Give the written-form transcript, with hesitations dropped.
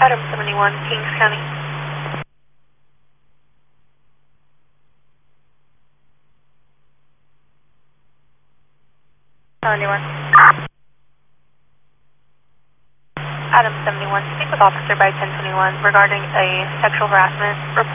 Adam 71, Kings County. Adam 71, speak with Officer by 1021 regarding a sexual harassment report.